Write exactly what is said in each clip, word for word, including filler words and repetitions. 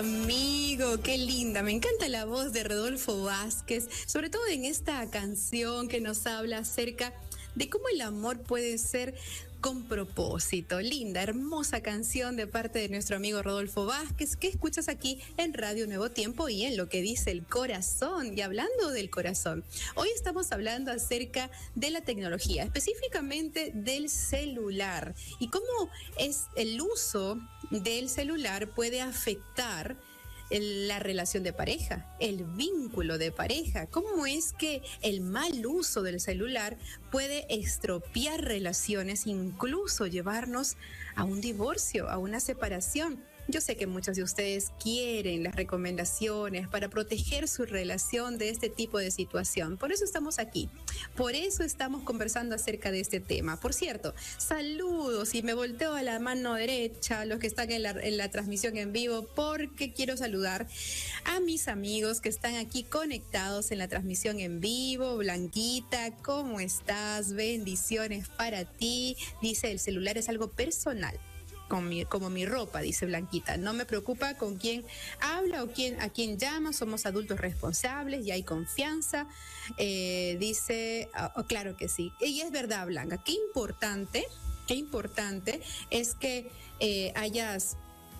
Amigo, qué linda, me encanta la voz de Rodolfo Vázquez, sobre todo en esta canción que nos habla acerca de cómo el amor puede ser con propósito. Linda, hermosa canción de parte de nuestro amigo Rodolfo Vázquez, que escuchas aquí en Radio Nuevo Tiempo y en Lo que dice el corazón. Y hablando del corazón, hoy estamos hablando acerca de la tecnología, específicamente del celular, y cómo es el uso del celular puede afectar la relación de pareja, el vínculo de pareja. ¿Cómo es que el mal uso del celular puede estropear relaciones, incluso llevarnos a un divorcio, a una separación? Yo sé que muchos de ustedes quieren las recomendaciones para proteger su relación de este tipo de situación. Por eso estamos aquí. Por eso estamos conversando acerca de este tema. Por cierto, saludos, y me volteo a la mano derecha, los que están en la, en la transmisión en vivo, porque quiero saludar a mis amigos que están aquí conectados en la transmisión en vivo. Blanquita, ¿cómo estás? Bendiciones para ti. Dice, el celular es algo personal. Con mi, como mi ropa, dice Blanquita. No me preocupa con quién habla o quién, a quién llama. Somos adultos responsables y hay confianza. Eh, dice, oh, claro que sí. Y es verdad, Blanca. Qué importante, qué importante es que eh, hayas...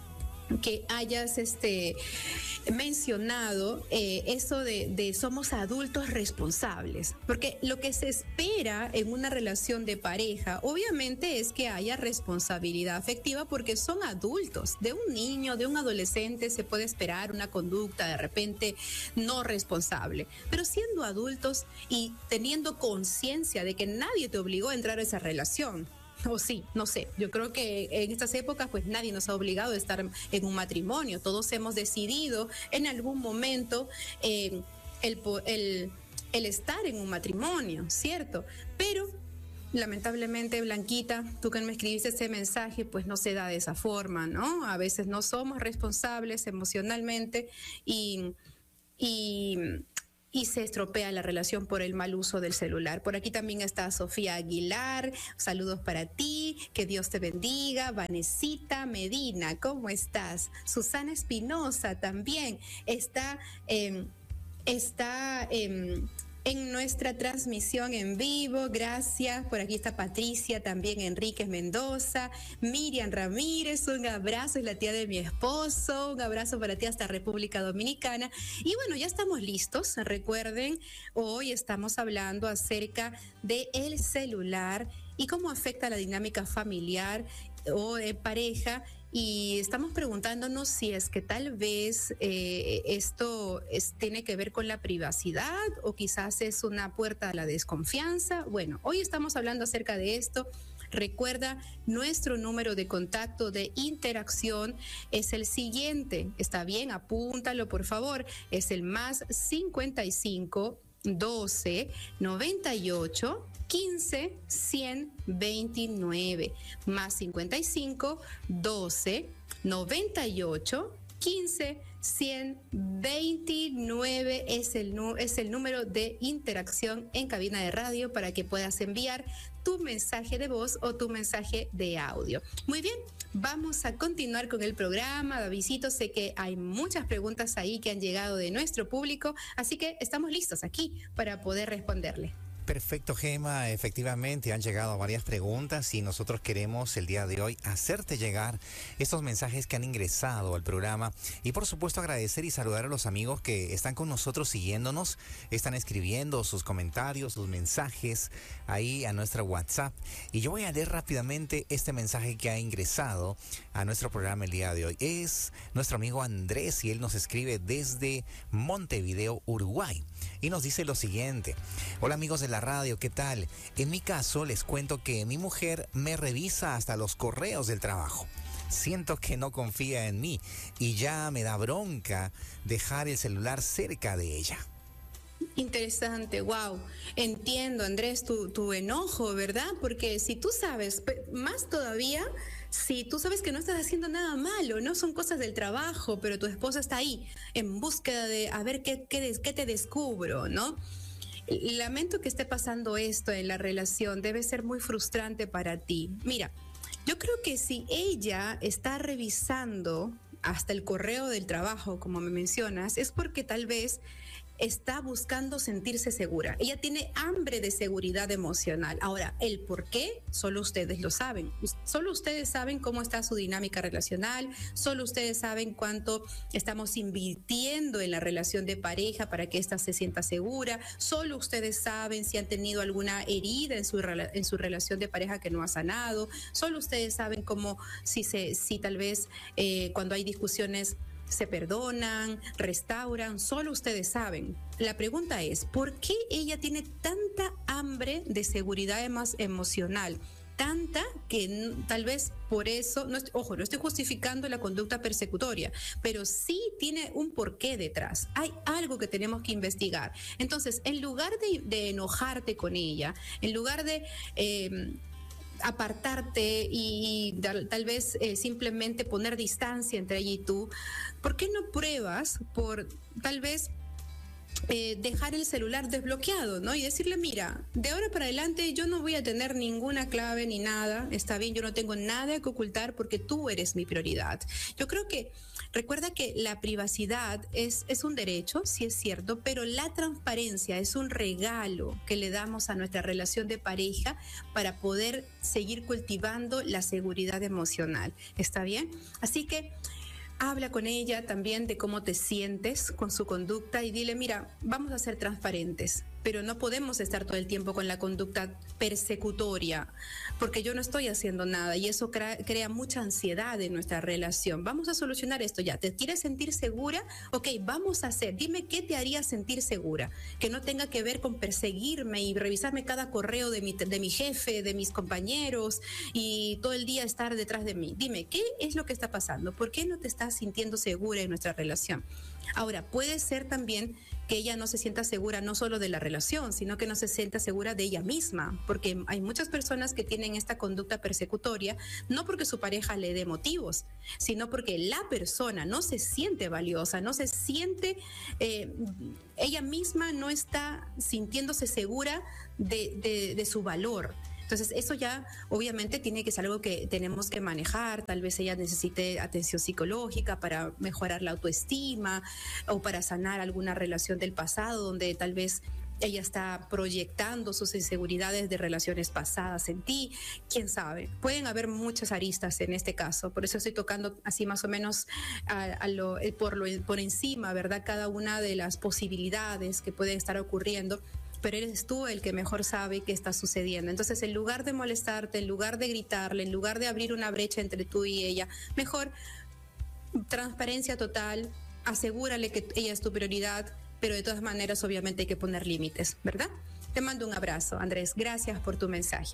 que hayas este mencionado eh, eso de, de somos adultos responsables, porque lo que se espera en una relación de pareja obviamente es que haya responsabilidad afectiva, porque son adultos. De un niño, de un adolescente se puede esperar una conducta de repente no responsable, pero siendo adultos y teniendo conciencia de que nadie te obligó a entrar a esa relación. O sí, no sé, yo creo que en estas épocas pues nadie nos ha obligado a estar en un matrimonio. Todos hemos decidido en algún momento eh, el, el, el estar en un matrimonio, ¿cierto? Pero lamentablemente, Blanquita, tú que me escribiste ese mensaje, pues no se da de esa forma, ¿no? A veces no somos responsables emocionalmente y... y y se estropea la relación por el mal uso del celular. Por aquí también está Sofía Aguilar, saludos para ti, que Dios te bendiga. Vanesita Medina, ¿cómo estás? Susana Espinosa también está, eh, está eh, en nuestra transmisión en vivo, gracias. Por aquí está Patricia, también Enríquez Mendoza, Miriam Ramírez, un abrazo, es la tía de mi esposo, un abrazo para ti hasta República Dominicana. Y bueno, ya estamos listos, recuerden, hoy estamos hablando acerca del celular y cómo afecta la dinámica familiar o de pareja, y estamos preguntándonos si es que tal vez eh, esto es, tiene que ver con la privacidad o quizás es una puerta a la desconfianza. Bueno, hoy estamos hablando acerca de esto. Recuerda, nuestro número de contacto de interacción es el siguiente. ¿Está bien? Apúntalo, por favor. Es el más cincuenta y cinco, doce, noventa y ocho, quince, ciento veintinueve, más cincuenta y cinco, doce, noventa y ocho, quince, ciento veintinueve es el, es el número de interacción en cabina de radio para que puedas enviar tu mensaje de voz o tu mensaje de audio. Muy bien, vamos a continuar con el programa. Davidcito, sé que hay muchas preguntas ahí que han llegado de nuestro público, así que estamos listos aquí para poder responderle. Perfecto, Gema. Efectivamente, han llegado varias preguntas y nosotros queremos el día de hoy hacerte llegar estos mensajes que han ingresado al programa y por supuesto agradecer y saludar a los amigos que están con nosotros siguiéndonos, están escribiendo sus comentarios, sus mensajes ahí a nuestra WhatsApp. Y yo voy a leer rápidamente este mensaje que ha ingresado a nuestro programa el día de hoy. Es nuestro amigo Andrés y él nos escribe desde Montevideo, Uruguay. Y nos dice lo siguiente: hola amigos de la radio, ¿qué tal? En mi caso les cuento que mi mujer me revisa hasta los correos del trabajo. Siento que no confía en mí y ya me da bronca dejar el celular cerca de ella. Interesante, wow. Entiendo, Andrés, tu, tu enojo, ¿verdad? Porque si tú sabes, más todavía, si tú sabes que no estás haciendo nada malo, no son cosas del trabajo, pero tu esposa está ahí en búsqueda de a ver qué, qué, qué te descubro, ¿no? Lamento que esté pasando esto en la relación, debe ser muy frustrante para ti. Mira, yo creo que si ella está revisando hasta el correo del trabajo, como me mencionas, es porque tal vez está buscando sentirse segura. Ella tiene hambre de seguridad emocional. Ahora, el por qué, solo ustedes lo saben. Solo ustedes saben cómo está su dinámica relacional, solo ustedes saben cuánto estamos invirtiendo en la relación de pareja para que ésta se sienta segura, solo ustedes saben si han tenido alguna herida en su, en su relación de pareja que no ha sanado, solo ustedes saben cómo, si, se, si tal vez eh, cuando hay discusiones se perdonan, restauran, solo ustedes saben. La pregunta es, ¿por qué ella tiene tanta hambre de seguridad más emocional? Tanta que tal vez por eso, no, ojo, no estoy justificando la conducta persecutoria, pero sí tiene un porqué detrás. Hay algo que tenemos que investigar. Entonces, en lugar de, de enojarte con ella, en lugar de Eh, apartarte y, y tal, tal vez eh, simplemente poner distancia entre ella y tú, ¿por qué no pruebas por tal vez eh, dejar el celular desbloqueado, ¿no? Y decirle, mira, de ahora para adelante yo no voy a tener ninguna clave ni nada, está bien, yo no tengo nada que ocultar porque tú eres mi prioridad. Yo creo que recuerda que la privacidad es, es un derecho, sí es cierto, pero la transparencia es un regalo que le damos a nuestra relación de pareja para poder seguir cultivando la seguridad emocional. ¿Está bien? Así que habla con ella también de cómo te sientes con su conducta y dile, mira, vamos a ser transparentes, pero no podemos estar todo el tiempo con la conducta persecutoria, porque yo no estoy haciendo nada y eso crea, crea mucha ansiedad en nuestra relación. Vamos a solucionar esto ya. ¿Te quieres sentir segura? Ok, vamos a hacer. Dime qué te haría sentir segura, que no tenga que ver con perseguirme y revisarme cada correo de mi, de mi jefe, de mis compañeros y todo el día estar detrás de mí. Dime, ¿qué es lo que está pasando? ¿Por qué no te estás sintiendo segura en nuestra relación? Ahora, puede ser también que ella no se sienta segura no solo de la relación, sino que no se sienta segura de ella misma, porque hay muchas personas que tienen esta conducta persecutoria, no porque su pareja le dé motivos, sino porque la persona no se siente valiosa, no se siente, eh, ella misma no está sintiéndose segura de, de, de su valor. Entonces, eso ya obviamente tiene que ser algo que tenemos que manejar. Tal vez ella necesite atención psicológica para mejorar la autoestima o para sanar alguna relación del pasado donde tal vez ella está proyectando sus inseguridades de relaciones pasadas en ti. ¿Quién sabe? Pueden haber muchas aristas en este caso. Por eso estoy tocando así más o menos a, a lo, por, lo, por encima, ¿verdad? Cada una de las posibilidades que pueden estar ocurriendo. Pero eres tú el que mejor sabe qué está sucediendo. Entonces, en lugar de molestarte, en lugar de gritarle, en lugar de abrir una brecha entre tú y ella, mejor transparencia total, asegúrale que ella es tu prioridad, pero de todas maneras, obviamente, hay que poner límites, ¿verdad? Te mando un abrazo, Andrés. Gracias por tu mensaje.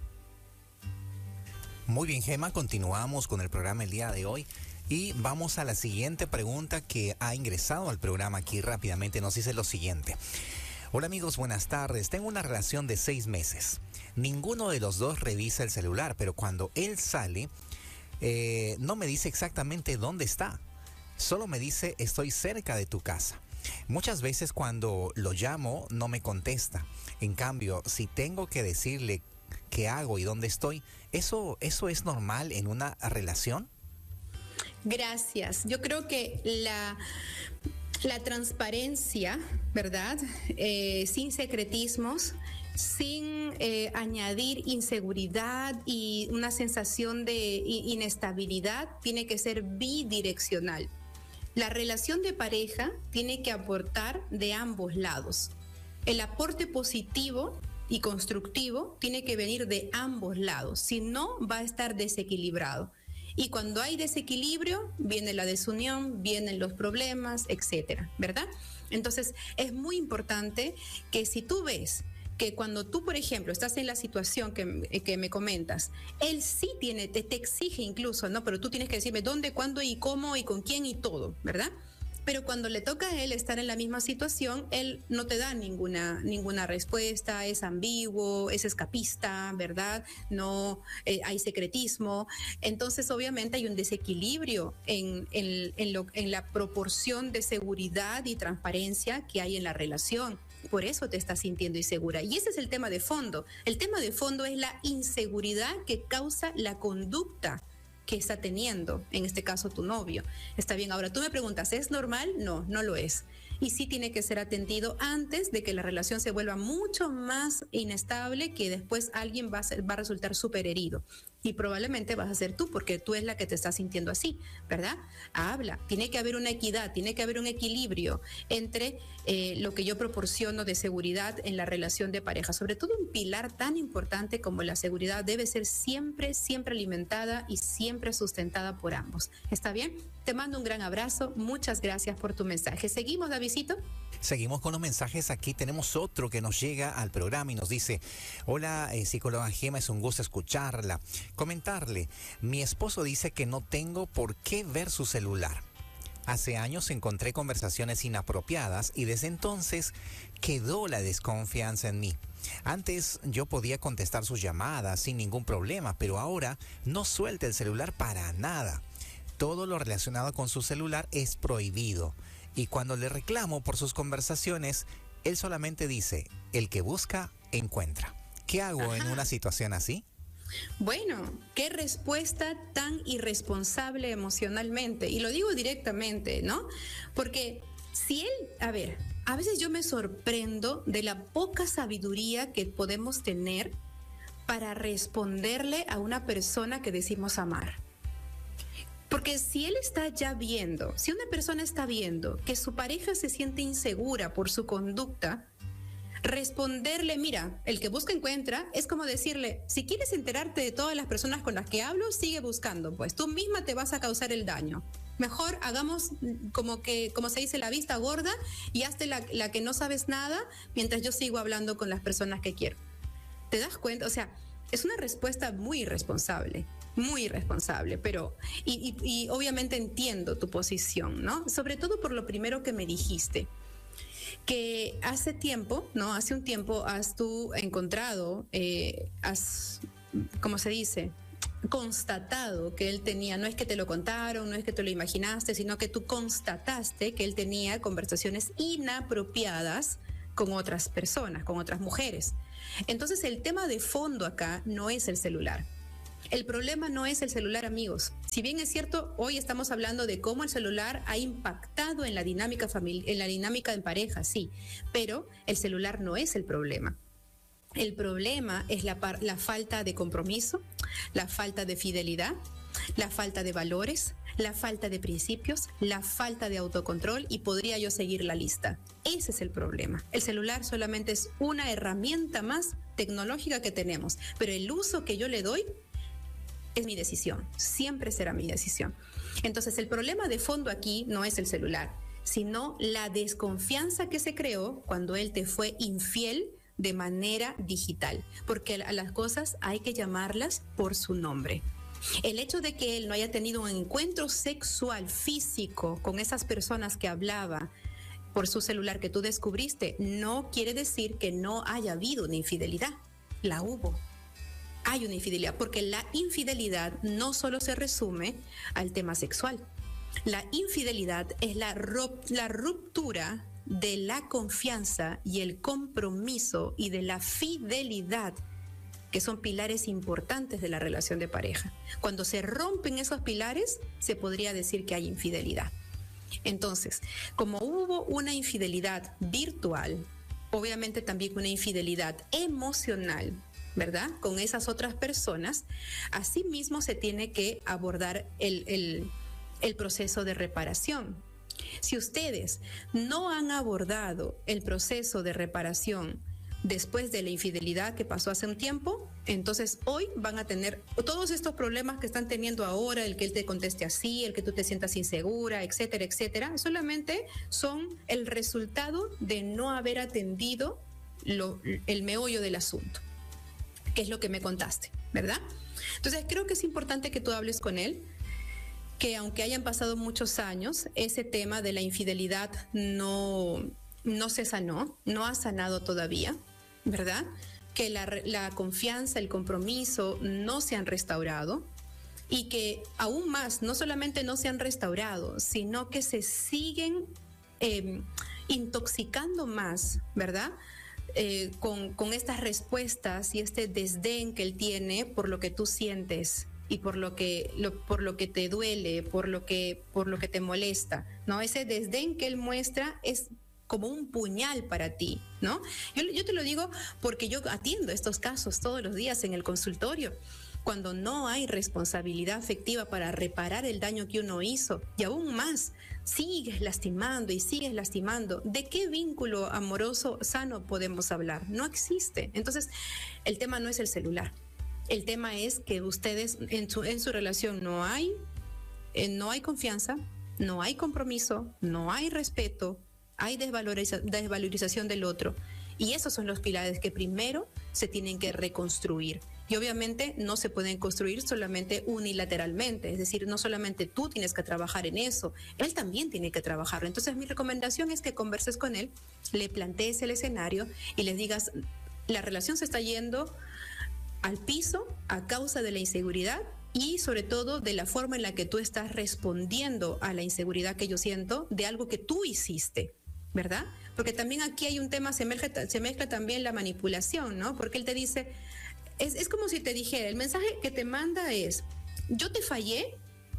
Muy bien, Gema, continuamos con el programa el día de hoy. Y vamos a la siguiente pregunta que ha ingresado al programa aquí rápidamente. Nos dice lo siguiente. Hola amigos, buenas tardes. Tengo una relación de seis meses. Ninguno de los dos revisa el celular, pero cuando él sale, eh, no me dice exactamente dónde está. Solo me dice, estoy cerca de tu casa. Muchas veces cuando lo llamo, no me contesta. En cambio, si tengo que decirle qué hago y dónde estoy, ¿eso, eso es normal en una relación? Gracias. Yo creo que la... La transparencia, ¿verdad? Eh, sin secretismos, sin eh, añadir inseguridad y una sensación de inestabilidad, tiene que ser bidireccional. La relación de pareja tiene que aportar de ambos lados. El aporte positivo y constructivo tiene que venir de ambos lados, si no va a estar desequilibrado. Y cuando hay desequilibrio, viene la desunión, vienen los problemas, etcétera, ¿verdad? Entonces, es muy importante que si tú ves que cuando tú, por ejemplo, estás en la situación que, que me comentas, él sí tiene, te, te exige incluso, ¿no? Pero tú tienes que decirme dónde, cuándo y cómo y con quién y todo, ¿verdad? Pero cuando le toca a él estar en la misma situación, él no te da ninguna, ninguna respuesta, es ambiguo, es escapista, ¿verdad? No eh, hay secretismo. Entonces, obviamente, hay un desequilibrio en, en, en, lo, en la proporción de seguridad y transparencia que hay en la relación. Por eso te estás sintiendo insegura. Y ese es el tema de fondo. El tema de fondo es la inseguridad que causa la conducta que está teniendo, en este caso tu novio. Está bien, ahora tú me preguntas, ¿es normal? No, no lo es. Y sí tiene que ser atendido antes de que la relación se vuelva mucho más inestable, que después alguien va a, ser, va a resultar súper herido. Y probablemente vas a ser tú, porque tú es la que te estás sintiendo así, ¿verdad? Habla, tiene que haber una equidad, tiene que haber un equilibrio entre eh, lo que yo proporciono de seguridad en la relación de pareja. Sobre todo un pilar tan importante como la seguridad debe ser siempre, siempre alimentada y siempre sustentada por ambos. ¿Está bien? Te mando un gran abrazo, muchas gracias por tu mensaje. ¿Seguimos, Davidcito? Seguimos con los mensajes. Aquí tenemos otro que nos llega al programa y nos dice: hola, eh, psicóloga Gema, es un gusto escucharla. Comentarle, mi esposo dice que no tengo por qué ver su celular. Hace años encontré conversaciones inapropiadas y desde entonces quedó la desconfianza en mí. Antes yo podía contestar sus llamadas sin ningún problema, pero ahora no suelta el celular para nada. Todo lo relacionado con su celular es prohibido. Y cuando le reclamo por sus conversaciones, él solamente dice: el que busca, encuentra. ¿Qué hago Ajá. en una situación así? Bueno, qué respuesta tan irresponsable emocionalmente. Y lo digo directamente, ¿no? Porque si él, a ver, a veces yo me sorprendo de la poca sabiduría que podemos tener para responderle a una persona que decimos amar. Porque si él está ya viendo, si una persona está viendo que su pareja se siente insegura por su conducta, responderle, mira, el que busca encuentra, es como decirle, si quieres enterarte de todas las personas con las que hablo, sigue buscando, pues tú misma te vas a causar el daño. Mejor hagamos como que, como se dice, la vista gorda y hazte la, la que no sabes nada mientras yo sigo hablando con las personas que quiero. ¿Te das cuenta? O sea, es una respuesta muy irresponsable. Muy irresponsable, pero y, y, y obviamente entiendo tu posición, ¿no? Sobre todo por lo primero que me dijiste, que hace tiempo, ¿no? Hace un tiempo has tú encontrado, eh, has, ¿cómo se dice? Constatado que él tenía, no es que te lo contaron, no es que te lo imaginaste, sino que tú constataste que él tenía conversaciones inapropiadas con otras personas, con otras mujeres. Entonces el tema de fondo acá no es el celular. El problema no es el celular, amigos. Si bien es cierto, hoy estamos hablando de cómo el celular ha impactado en la dinámica familiar, en la dinámica en pareja, sí, pero el celular no es el problema. El problema es la, la falta de compromiso, la falta de fidelidad, la falta de valores, la falta de principios, la falta de autocontrol, y podría yo seguir la lista. Ese es el problema. El celular solamente es una herramienta más tecnológica que tenemos, pero el uso que yo le doy es mi decisión, siempre será mi decisión. Entonces, el problema de fondo aquí no es el celular, sino la desconfianza que se creó cuando él te fue infiel de manera digital, porque a las cosas hay que llamarlas por su nombre. El hecho de que él no haya tenido un encuentro sexual físico con esas personas que hablaba por su celular que tú descubriste, no quiere decir que no haya habido una infidelidad. La hubo. Hay una infidelidad, porque la infidelidad no solo se resume al tema sexual. La infidelidad es la, la ruptura de la confianza y el compromiso y de la fidelidad, que son pilares importantes de la relación de pareja. Cuando se rompen esos pilares, se podría decir que hay infidelidad. Entonces, como hubo una infidelidad virtual, obviamente también una infidelidad emocional, ¿verdad? Con esas otras personas, asimismo se tiene que abordar el, el, el proceso de reparación. Si ustedes no han abordado el proceso de reparación después de la infidelidad que pasó hace un tiempo, entonces hoy van a tener todos estos problemas que están teniendo ahora, el que él te conteste así, el que tú te sientas insegura, etcétera, etcétera, solamente son el resultado de no haber atendido lo, el meollo del asunto, que es lo que me contaste, ¿verdad? Entonces creo que es importante que tú hables con él, que aunque hayan pasado muchos años, ese tema de la infidelidad no, no se sanó, no ha sanado todavía, ¿verdad? Que la, la confianza, el compromiso no se han restaurado, y que aún más, no solamente no se han restaurado, sino que se siguen eh, intoxicando más, ¿verdad? Eh, con, con estas respuestas y este desdén que él tiene por lo que tú sientes y por lo que lo, por lo que te duele, por lo que por lo que te molesta, ¿no? Ese desdén que él muestra es como un puñal para ti, ¿no? Yo, yo te lo digo porque yo atiendo estos casos todos los días en el consultorio. Cuando no hay responsabilidad afectiva para reparar el daño que uno hizo, y aún más, sigues lastimando y sigues lastimando, ¿de qué vínculo amoroso sano podemos hablar? No existe. Entonces, el tema no es el celular. El tema es que ustedes en su, en su relación no hay, eh, no hay confianza, no hay compromiso, no hay respeto, hay desvaloriza, desvalorización del otro. Y esos son los pilares que primero se tienen que reconstruir. Y obviamente no se pueden construir solamente unilateralmente, es decir, no solamente tú tienes que trabajar en eso, él también tiene que trabajarlo. Entonces mi recomendación es que converses con él, le plantees el escenario y les digas, la relación se está yendo al piso a causa de la inseguridad y sobre todo de la forma en la que tú estás respondiendo a la inseguridad que yo siento de algo que tú hiciste, ¿verdad? Porque también aquí hay un tema, se mezcla, se mezcla también la manipulación, ¿no? Porque él te dice, es, es como si te dijera, el mensaje que te manda es, yo te fallé,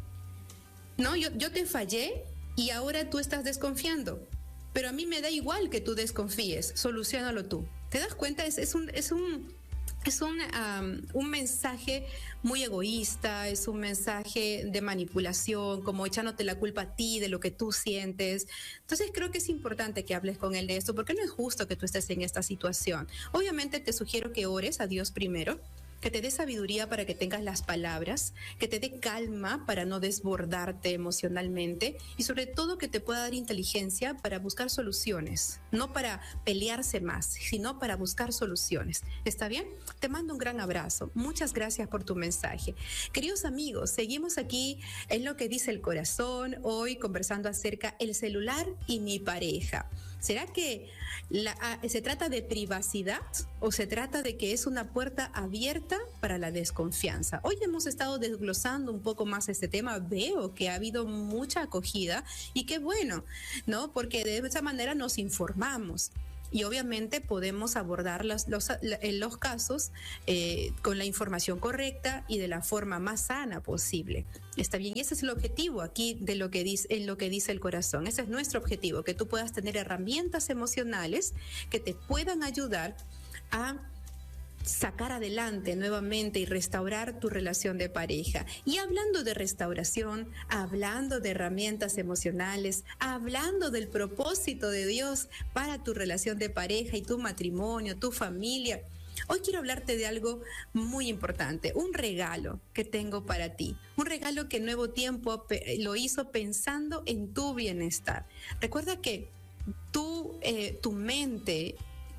¿no? Yo, yo te fallé y ahora tú estás desconfiando, pero a mí me da igual que tú desconfíes, soluciónalo tú. ¿Te das cuenta? Es, es un... Es un Es un, um, un mensaje muy egoísta, es un mensaje de manipulación, como echándote la culpa a ti de lo que tú sientes. Entonces creo que es importante que hables con él de esto, porque no es justo que tú estés en esta situación. Obviamente te sugiero que ores a Dios primero, que te dé sabiduría para que tengas las palabras, que te dé calma para no desbordarte emocionalmente y sobre todo que te pueda dar inteligencia para buscar soluciones, no para pelearse más, sino para buscar soluciones. ¿Está bien? Te mando un gran abrazo. Muchas gracias por tu mensaje. Queridos amigos, seguimos aquí en Lo que dice el corazón, hoy conversando acerca del celular y mi pareja. ¿Será que la, se trata de privacidad o se trata de que es una puerta abierta para la desconfianza? Hoy hemos estado desglosando un poco más este tema. Veo que ha habido mucha acogida y qué bueno, ¿no? Porque de esa manera nos informamos. Y obviamente podemos abordar los, los, los casos eh, con la información correcta y de la forma más sana posible. Está bien, y ese es el objetivo aquí de lo que dice, en lo que dice el corazón. Ese es nuestro objetivo, que tú puedas tener herramientas emocionales que te puedan ayudar a sacar adelante nuevamente y restaurar tu relación de pareja. Y hablando de restauración, hablando de herramientas emocionales, hablando del propósito de Dios para tu relación de pareja y tu matrimonio, tu familia, hoy quiero hablarte de algo muy importante, un regalo que tengo para ti, un regalo que Nuevo Tiempo lo hizo pensando en tu bienestar. Recuerda que tú, eh, tu mente,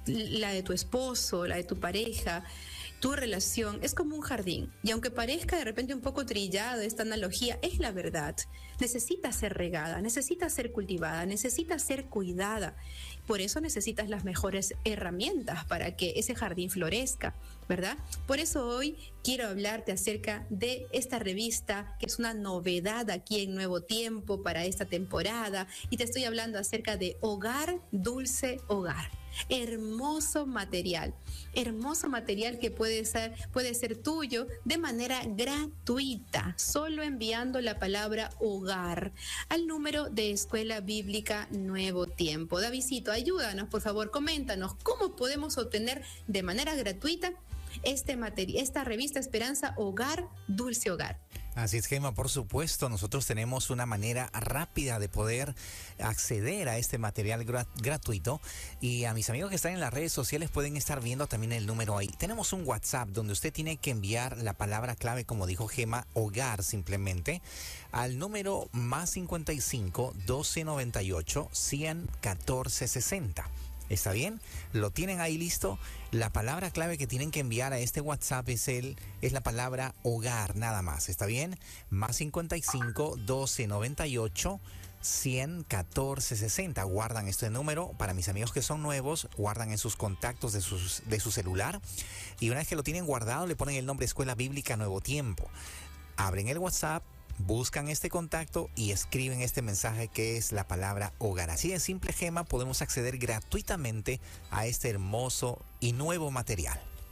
la de tu esposo, la de tu pareja, tu relación es como un jardín, y aunque parezca de repente un poco trillada esta analogía, es la verdad. Necesita ser regada, necesita ser cultivada, necesita ser cuidada. Por eso necesitas las mejores herramientas para que ese jardín florezca, ¿verdad? Por eso hoy quiero hablarte acerca de esta revista, que es una novedad aquí en Nuevo Tiempo para esta temporada, y te estoy hablando acerca de Hogar Dulce Hogar. Hermoso material, hermoso material que puede ser, puede ser tuyo de manera gratuita, solo enviando la palabra hogar al número de Escuela Bíblica Nuevo Tiempo. Davidcito, ayúdanos, por favor, coméntanos cómo podemos obtener de manera gratuita este material, esta revista Esperanza Hogar Dulce Hogar. Así es, Gema, por supuesto, nosotros tenemos una manera rápida de poder acceder a este material grat- gratuito, y a mis amigos que están en las redes sociales pueden estar viendo también el número ahí. Tenemos un WhatsApp donde usted tiene que enviar la palabra clave, como dijo Gema, hogar simplemente, al número más cincuenta y cinco, doce noventa y ocho, cien, catorce sesenta. ¿Está bien? ¿Lo tienen ahí listo? La palabra clave que tienen que enviar a este WhatsApp es, el, es la palabra hogar, nada más. ¿Está bien? Más cincuenta y cinco, doce noventa y ocho, cien, catorce sesenta. Guardan este número. Para mis amigos que son nuevos, guardan en sus contactos de, sus, de su celular. Y una vez que lo tienen guardado, le ponen el nombre Escuela Bíblica Nuevo Tiempo. Abren el WhatsApp, buscan este contacto y escriben este mensaje que es la palabra hogar. Así de simple, Gema, podemos acceder gratuitamente a este hermoso y nuevo material.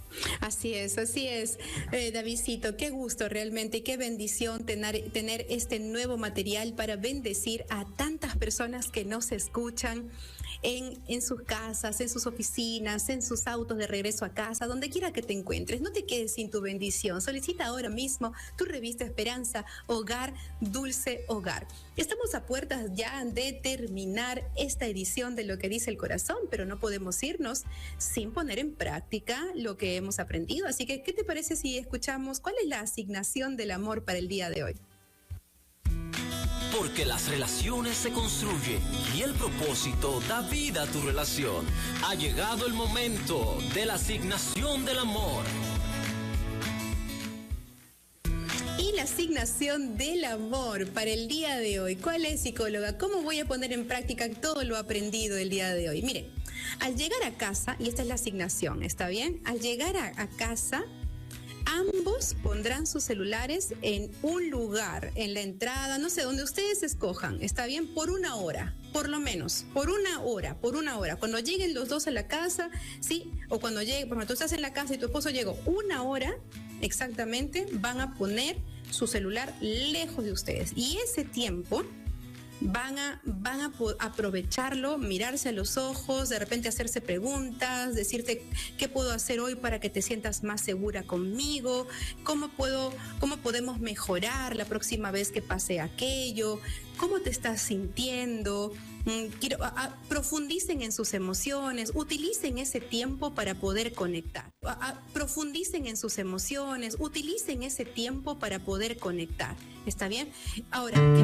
Así es, así es, eh, Davidcito, qué gusto realmente y qué bendición tener, tener este nuevo material para bendecir a tantas personas que nos escuchan en, en sus casas, en sus oficinas, en sus autos de regreso a casa, donde quiera que te encuentres. No te quedes sin tu bendición. Solicita ahora mismo tu revista Esperanza, Hogar, Dulce Hogar. Estamos a puertas ya de terminar esta edición de Lo que dice el corazón, pero no podemos irnos sin poner en práctica lo que hemos aprendido. Así que, ¿qué te parece si escuchamos cuál es la asignación del amor para el día de hoy? Porque las relaciones se construyen y el propósito da vida a tu relación. Ha llegado el momento de la asignación del amor. Y la asignación del amor para el día de hoy. ¿Cuál es, psicóloga? ¿Cómo voy a poner en práctica todo lo aprendido el día de hoy? Mire, al llegar a casa, y esta es la asignación, ¿está bien? Al llegar a, a casa, ambos pondrán sus celulares en un lugar, en la entrada, no sé, donde ustedes escojan, ¿está bien? Por una hora, por lo menos, por una hora, por una hora. Cuando lleguen los dos a la casa, ¿sí? O cuando llegue, por ejemplo, tú estás en la casa y tu esposo llegó, una hora exactamente, van a poner su celular lejos de ustedes. Y ese tiempo van a, van a aprovecharlo, mirarse a los ojos, de repente hacerse preguntas, decirte qué puedo hacer hoy para que te sientas más segura conmigo, cómo puedo, cómo podemos mejorar la próxima vez que pase aquello, cómo te estás sintiendo. Quiero, a, a, profundicen en sus emociones, utilicen ese tiempo para poder conectar. A, a, profundicen en sus emociones, utilicen ese tiempo para poder conectar. ¿Está bien? Ahora,